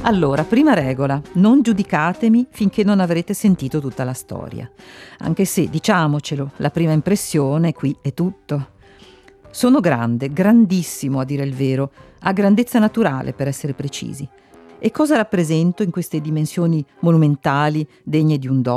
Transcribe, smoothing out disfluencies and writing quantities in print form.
Allora, prima regola, non giudicatemi finché non avrete sentito tutta la storia. Anche se, diciamocelo, la prima impressione qui è tutto. Sono grande, grandissimo a dire il vero, a grandezza naturale per essere precisi. E cosa rappresento in queste dimensioni monumentali, degne di un